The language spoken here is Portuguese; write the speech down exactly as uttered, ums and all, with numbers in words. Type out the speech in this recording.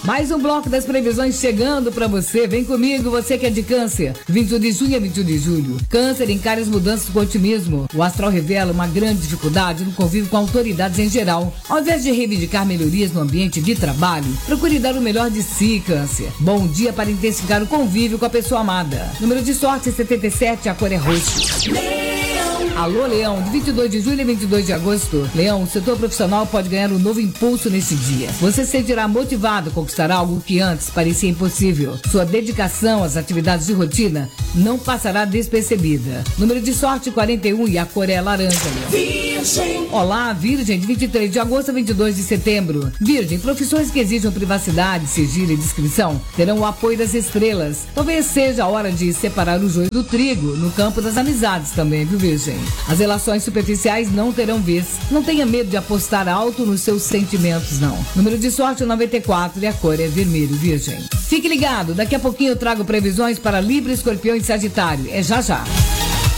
Mais um bloco das previsões chegando pra você. Vem comigo, você que é de câncer. vinte e um de junho a vinte e um de julho. Câncer encara as mudanças com otimismo. O astral revela uma grande dificuldade no convívio com autoridades em geral. Ao invés de reivindicar melhorias no ambiente de trabalho, procure dar o melhor de si, câncer. Bom dia para intensificar o convívio com a pessoa amada. Número de sorte setenta e sete, a cor é roxo. Alô, Leão, de vinte e dois de julho a vinte e dois de agosto. Leão, o setor profissional pode ganhar um novo impulso nesse dia. Você se sentirá motivado a conquistar algo que antes parecia impossível. Sua dedicação às atividades de rotina não passará despercebida. Número de sorte quarenta e um e a cor é laranja. Virgem. Olá, Virgem, de vinte e três de agosto a vinte e dois de setembro. Virgem, profissões que exijam privacidade, sigilo e discrição terão o apoio das estrelas. Talvez seja a hora de separar o joio do trigo no campo das amizades também, viu, Virgem? As relações superficiais não terão vez. Não tenha medo de apostar alto nos seus sentimentos, não. Número de sorte noventa e quatro e a cor é vermelho, Virgem. Fique ligado, daqui a pouquinho eu trago previsões para Libra, Escorpião e Sagitário. É já já.